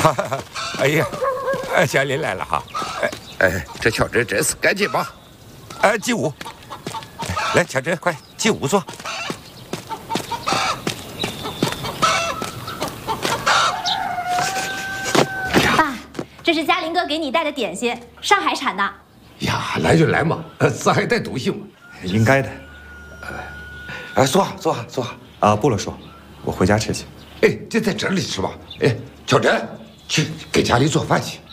哎呀，嘉林来了哈！这乔治真是赶紧吧！进屋。来，乔治，快进屋坐。 爸，这是嘉林哥给你带的点心，上海产的。 呀，来就来嘛，咱还带东西嘛。 应该的。 坐。 不了，叔，我回家吃去。 哎，就在这里吃吧。哎，乔治，去给家里做饭去。